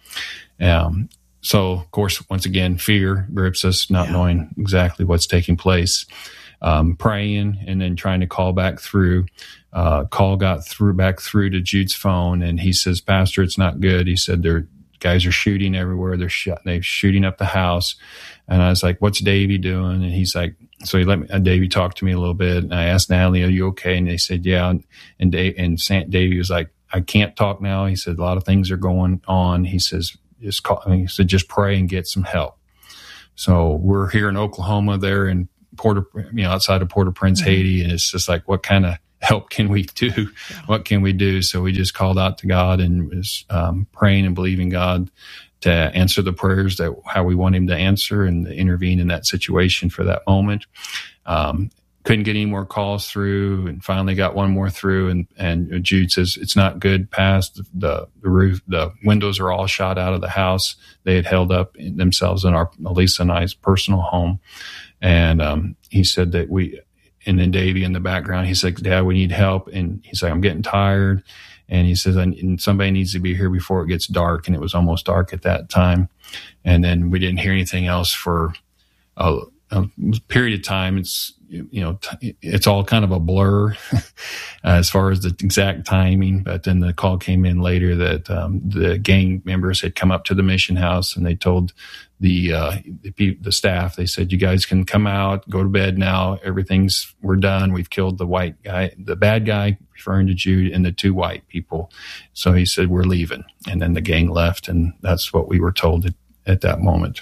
S11: So, of course, once again, fear grips us, not knowing exactly what's taking place. Praying and then trying to call back through. Call got back through to Jude's phone, and he says, Pastor, it's not good. He said they're guys are shooting everywhere. They're shooting up the house. And I was like, what's Davey doing? And he's like, so he let me, Davey talk to me a little bit. And I asked Natalie, are you okay? And they said, yeah. And Davey was like, I can't talk now. He said, a lot of things are going on. He says, just pray and get some help. So we're here in Oklahoma, there in outside of Port-au-Prince, Haiti. And it's just like, what kind of help can we do? Yeah. What can we do? So we just called out to God and was praying and believing God to answer the prayers that how we want him to answer and intervene in that situation for that moment. Couldn't get any more calls through, and finally got one more through. And Jude says, it's not good past the roof. The windows are all shot out of the house. They had held up themselves in Elisa and I's personal home. And he said that and then Davey in the background, he said, Dad, we need help. And he's like, I'm getting tired. And he says, and somebody needs to be here before it gets dark. And it was almost dark at that time. And then we didn't hear anything else for a period of time. It's all kind of a blur as far as the exact timing. But then the call came in later that the gang members had come up to the mission house, and they told the staff, they said, you guys can come out, go to bed now. We're done. We've killed the white guy, the bad guy, referring to Jude, and the 2 white people. So he said, we're leaving. And then the gang left. And that's what we were told at that moment.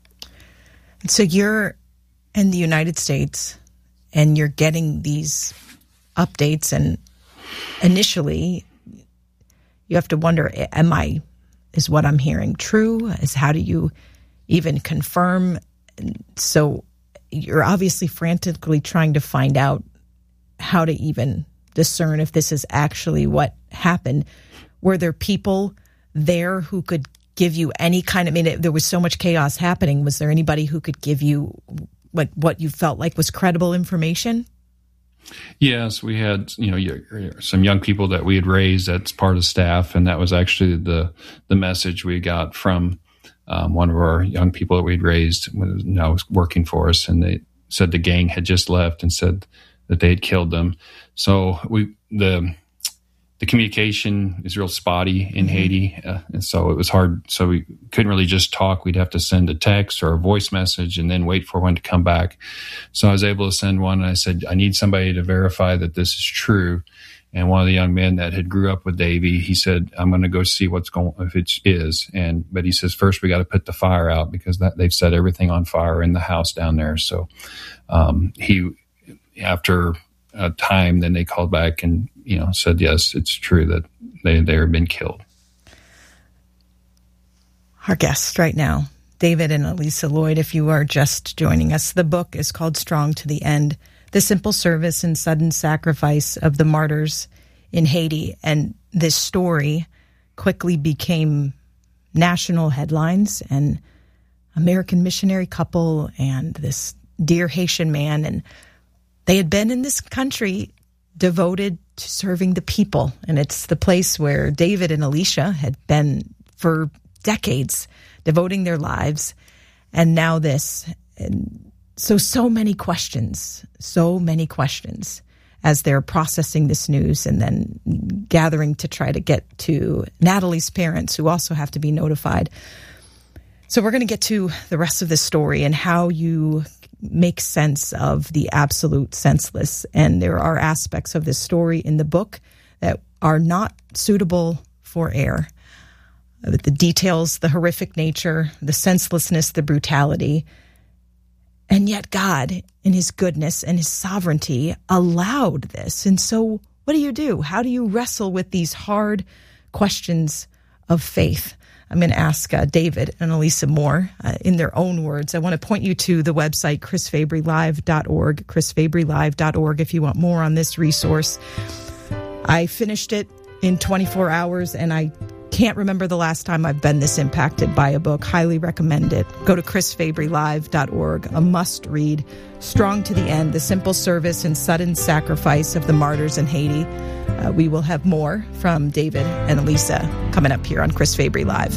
S10: So you're in the United States and you're getting these updates, and initially you have to wonder, is what I'm hearing true? How do you even confirm? So you're obviously frantically trying to find out how to even discern if this is actually what happened. Were there people there who could give you any kind of, there was so much chaos happening. Was there anybody who could give you what you felt like was credible information?
S11: Yes, we had, some young people that we had raised that's part of staff, and that was actually the message we got from one of our young people that we'd raised now was working for us, and they said the gang had just left and said that they had killed them. So the communication is real spotty in Haiti, and so it was hard. So we couldn't really just talk. We'd have to send a text or a voice message and then wait for one to come back. So I was able to send one, and I said, I need somebody to verify that this is true. And one of the young men that had grew up with Davey, he said, I'm going to go see what's going, if it is. But he says, first we got to put the fire out, because they've set everything on fire in the house down there. So after a time, then they called back and, said, yes, it's true that they have been killed.
S10: Our guests right now, David and Elisa Lloyd, if you are just joining us, the book is called Strong to the End, The Simple Service and Sudden Sacrifice of the Martyrs in Haiti. And this story quickly became national headlines, and American missionary couple and this dear Haitian man, and they had been in this country devoted to serving the people. And it's the place where David and Alicia had been for decades, devoting their lives. And now this. And so many questions as they're processing this news and then gathering to try to get to Natalie's parents, who also have to be notified. So we're going to get to the rest of this story and how you make sense of the absolute senseless. And there are aspects of this story in the book that are not suitable for air. The details, the horrific nature, the senselessness, the brutality. And yet God, in his goodness and his sovereignty, allowed this. And so what do? How do you wrestle with these hard questions of faith? I'm going to ask David and Elisa more in their own words. I want to point you to the website, chrisfabrylive.org, chrisfabrylive.org, if you want more on this resource. I finished it in 24 hours, and I can't remember the last time I've been this impacted by a book. Highly recommend it. Go to chrisfabrylive.org, a must-read. Strong to the End, The Simple Service and Sudden Sacrifice of the Martyrs in Haiti. We will have more from David and Elisa coming up here on Chris Fabry Live.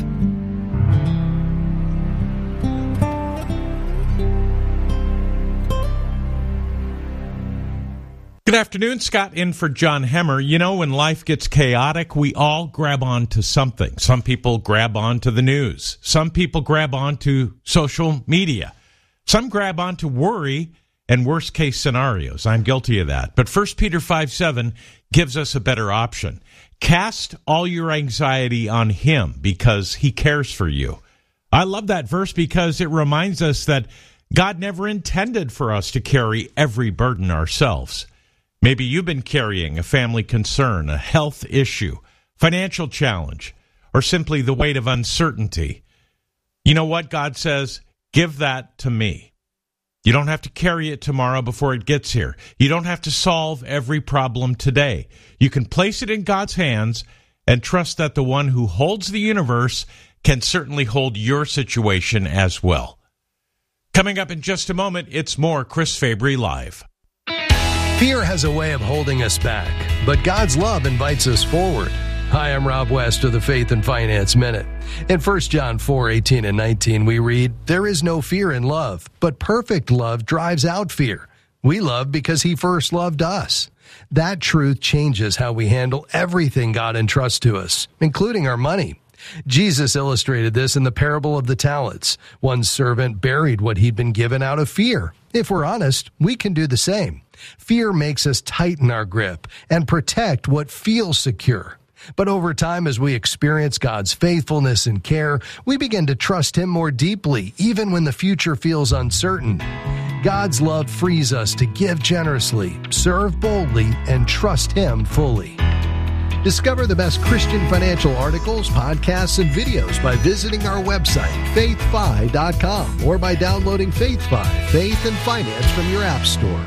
S13: Good afternoon, Scott in for John Hemmer. You know, when life gets chaotic, we all grab on to something. Some people grab on to the news. Some people grab on to social media. Some grab on to worry and worst-case scenarios. I'm guilty of that. But 1 Peter 5:7 gives us a better option. Cast all your anxiety on him because he cares for you. I love that verse because it reminds us that God never intended for us to carry every burden ourselves. Maybe you've been carrying a family concern, a health issue, financial challenge, or simply the weight of uncertainty. You know what? God says, give that to me. You don't have to carry it tomorrow before it gets here. You don't have to solve every problem today. You can place it in God's hands and trust that the one who holds the universe can certainly hold your situation as well. Coming up in just a moment, it's more Chris Fabry Live.
S17: Fear has a way of holding us back, but God's love invites us forward. Hi, I'm Rob West of the Faith and Finance Minute. In 1 John 4:18 and 19, we read, "There is no fear in love, but perfect love drives out fear. We love because he first loved us." That truth changes how we handle everything God entrusts to us, including our money. Jesus illustrated this in the parable of the talents. One servant buried what he'd been given out of fear. If we're honest, we can do the same. Fear makes us tighten our grip and protect what feels secure. But over time, as we experience God's faithfulness and care, we begin to trust him more deeply, even when the future feels uncertain. God's love frees us to give generously, serve boldly, and trust him fully. Discover the best Christian financial articles, podcasts, and videos by visiting our website, faithfi.com, or by downloading FaithFi, Faith and Finance from your app store.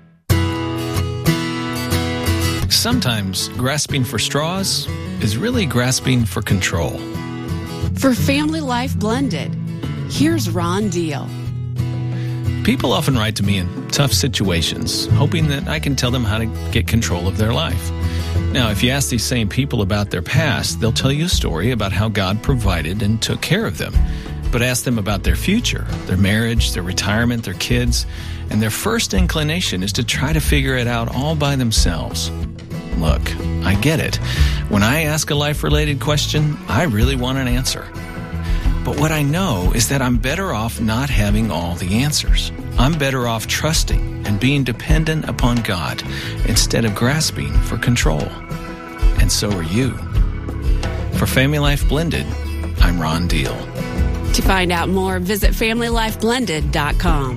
S18: Sometimes grasping for straws is really grasping for control.
S19: For Family Life Blended, here's Ron Deal.
S18: People often write to me in tough situations, hoping that I can tell them how to get control of their life. Now, if you ask these same people about their past, they'll tell you a story about how God provided and took care of them. But ask them about their future, their marriage, their retirement, their kids, and their first inclination is to try to figure it out all by themselves. Look, I get it. When I ask a life-related question, I really want an answer. But what I know is that I'm better off not having all the answers. I'm better off trusting and being dependent upon God instead of grasping for control. And so are you. For Family Life Blended, I'm Ron Deal.
S19: To find out more, visit FamilyLifeBlended.com.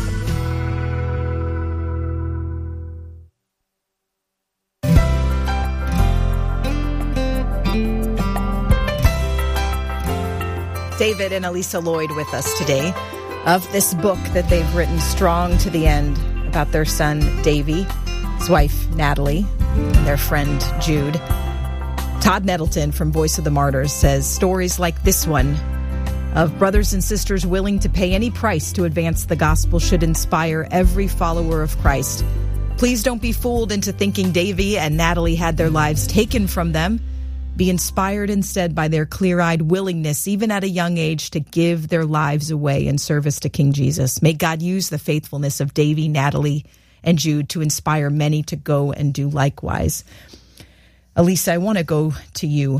S10: David and Elisa Lloyd with us today of this book that they've written, Strong to the End, about their son, Davy, his wife, Natalie, and their friend, Jude. Todd Nettleton from Voice of the Martyrs says, stories like this one of brothers and sisters willing to pay any price to advance the gospel should inspire every follower of Christ. Please don't be fooled into thinking Davy and Natalie had their lives taken from them. Be inspired instead by their clear-eyed willingness, even at a young age, to give their lives away in service to King Jesus. May God use the faithfulness of Davy, Natalie, and Jude to inspire many to go and do likewise. Elisa, I want to go to you.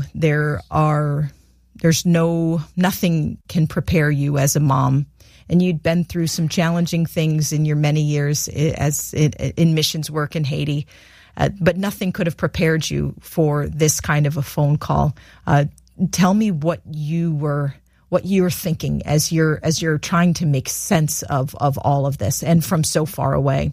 S10: Nothing can prepare you as a mom. And you'd been through some challenging things in your many years in missions work in Haiti. But nothing could have prepared you for this kind of a phone call. Tell me what you're thinking as you're trying to make sense of all of this and from so far away.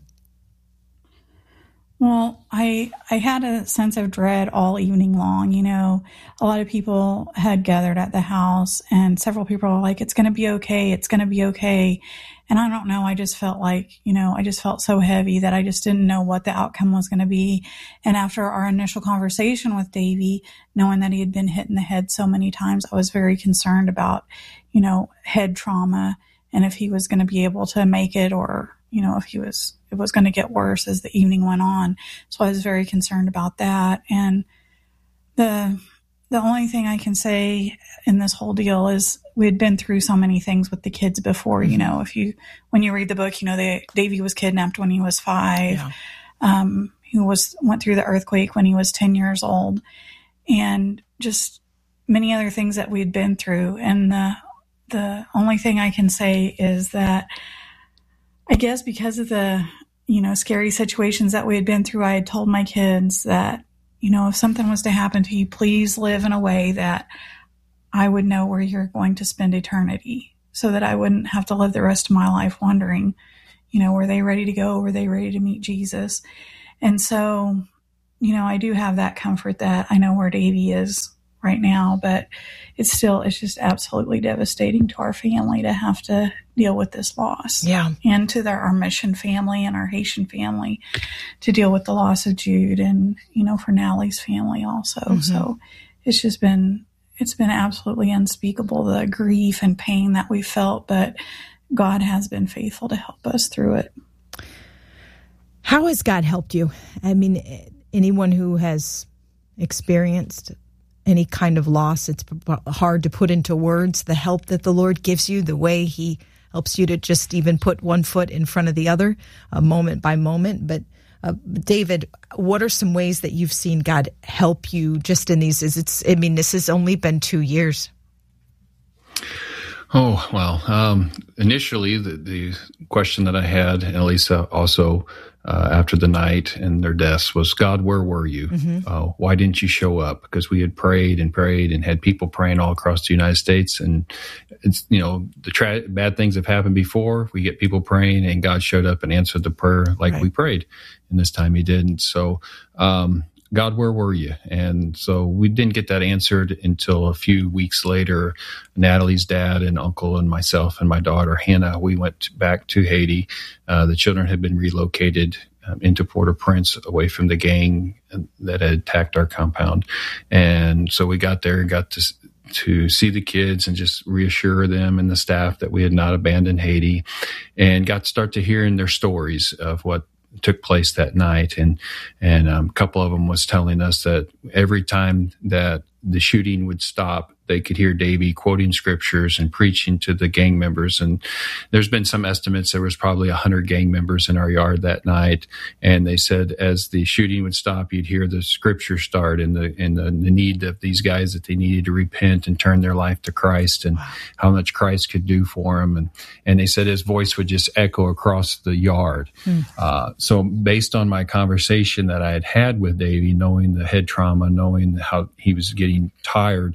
S12: Well, I had a sense of dread all evening long. You know, a lot of people had gathered at the house and several people were like, it's going to be okay. It's going to be okay. And I don't know, I just felt like, I just felt so heavy that I just didn't know what the outcome was going to be. And after our initial conversation with Davy, knowing that he had been hit in the head so many times, I was very concerned about, head trauma and if he was going to be able to make it or, if it was going to get worse as the evening went on. So I was very concerned about that. And the only thing I can say in this whole deal is we had been through so many things with the kids before. When you read the book, Davy was kidnapped when he was 5. Yeah. who went through the earthquake when he was 10 years old, and just many other things that we'd been through. And the only thing I can say is that I guess because of the, scary situations that we had been through, I had told my kids that, if something was to happen to you, please live in a way that I would know where you're going to spend eternity, so that I wouldn't have to live the rest of my life wondering, were they ready to go? Were they ready to meet Jesus? And so, I do have that comfort that I know where Davy is right now, but it's just absolutely devastating to our family to have to deal with this loss.
S10: Yeah.
S12: And to our mission family and our Haitian family to deal with the loss of Jude, and, for Natalie's family also. Mm-hmm. So it's been absolutely unspeakable, the grief and pain that we felt, but God has been faithful to help us through it.
S10: How has God helped you? I mean, anyone who has experienced any kind of loss, it's hard to put into words the help that the Lord gives you, the way he helps you to just even put one foot in front of the other, moment by moment. But David, what are some ways that you've seen God help you just in these? This has only been 2 years.
S11: Oh, well, initially the question that I had, and Elisa also, after the night and their deaths, was, God, where were you? Mm-hmm. Why didn't you show up? Because we had prayed and had people praying all across the United States. And it's, bad things have happened before. We get people praying and God showed up and answered the prayer like we prayed. And this time he didn't. So, God, where were you? And so we didn't get that answered until a few weeks later. Natalie's dad and uncle and myself and my daughter, Hannah, we went back to Haiti. The children had been relocated into Port-au-Prince, away from the gang that had attacked our compound. And so we got there and got to see the kids and just reassure them and the staff that we had not abandoned Haiti, and got to start to hearing their stories of what took place that night. And a couple of them was telling us that every time that the shooting would stop, they could hear Davy quoting scriptures and preaching to the gang members. And there's been some estimates there was probably 100 gang members in our yard that night. And they said as the shooting would stop, you'd hear the scripture start and the need of these guys, that they needed to repent and turn their life to Christ, and how much Christ could do for them. And they said his voice would just echo across the yard. So based on my conversation that I had with Davy, knowing the head trauma, knowing how he was getting tired,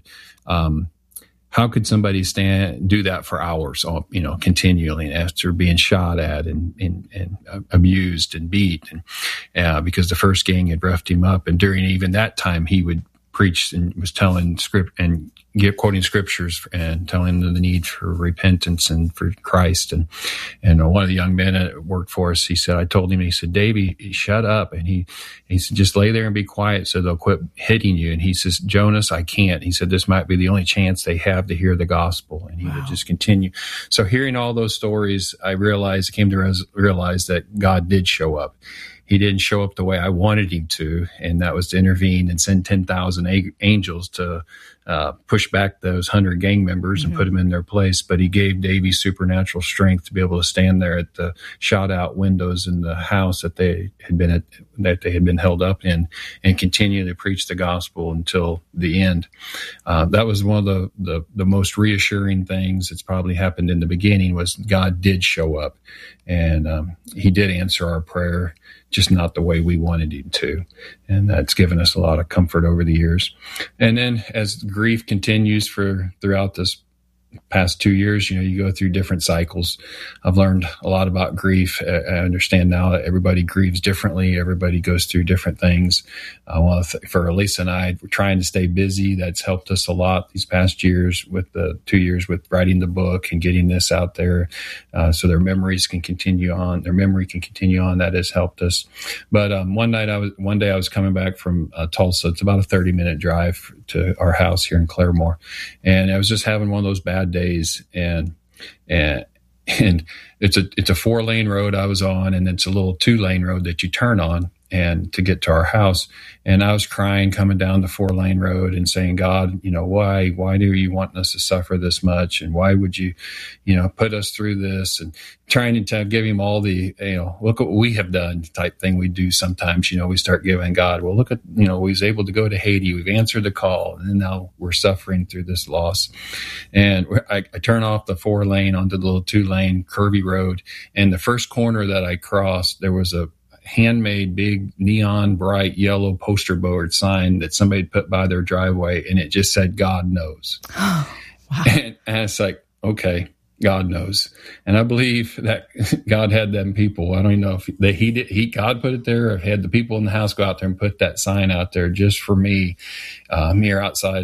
S11: how could somebody do that for hours, continually after being shot at and abused and beat, and because the first gang had roughed him up, and during even that time he would preach and was telling and quoting scriptures and telling them the need for repentance and for Christ. And one of the young men that worked for us, I told him, he said, Davey, shut up. And he said, just lay there and be quiet so they'll quit hitting you. And he says, Jonas, I can't. He said, this might be the only chance they have to hear the gospel. And he would just continue. So hearing all those stories, I came to realize that God did show up. He didn't show up the way I wanted him to, and that was to intervene and send 10,000 angels to push back those 100 gang members and put them in their place. But he gave Davy supernatural strength to be able to stand there at the shot out windows in the house that they had been held up in, and continue to preach the gospel until the end. That was one of the most reassuring things that's probably happened in the beginning, was God did show up, and he did answer our prayer, just not the way we wanted him to. And that's given us a lot of comfort over the years. And then as grief continues throughout this past 2 years, you go through different cycles. I've learned a lot about grief. I understand now that everybody grieves differently. Everybody goes through different things. For Elisa and I, we're trying to stay busy. That's helped us a lot these past years, with the 2 years with writing the book and getting this out there, so their memories can continue on. Their memory can continue on. That has helped us. But one day I was coming back from Tulsa. It's about a 30-minute drive to our house here in Claremore, and I was just having one of those bad days, and it's a 4-lane road I was on, and it's a little 2-lane road that you turn on, and to get to our house. And I was crying coming down the 4-lane road and saying, God, why do you want us to suffer this much? And why would you, put us through this? And trying to give him all the, look what we have done type thing we do sometimes. We start giving God, well, look at, we was able to go to Haiti. We've answered the call. And now we're suffering through this loss. And I turn off the 4-lane onto the little 2-lane curvy road. And the first corner that I crossed, there was a handmade big neon bright yellow poster board sign that somebody put by their driveway, and it just said God knows. Wow. And it's like, okay, God knows. And I believe that God had them people. I don't even know if God put it there, or had the people in the house go out there and put that sign out there just for me, here outside